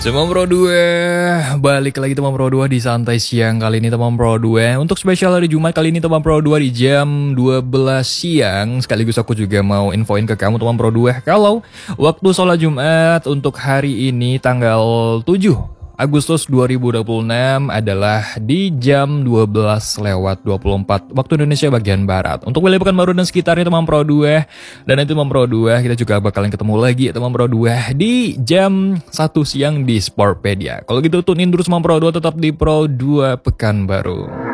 Teman Pro 2, balik lagi teman Pro 2 di santai siang kali ini teman Pro 2. Untuk spesial hari Jumat kali ini teman Pro 2 di jam 12 siang. Sekaligus aku juga mau infoin ke kamu teman Pro 2 kalau waktu sholat Jumat untuk hari ini tanggal 7 Agustus 2026 adalah di jam 12:24 waktu Indonesia bagian Barat. Untuk wilayah Pekanbaru dan sekitarnya teman Pro 2. Dan itu teman Pro 2 kita juga bakalan ketemu lagi teman Pro 2 di jam 1 siang di Sportpedia. Kalau gitu tunin terus teman Pro 2 tetap di Pro 2 Pekanbaru.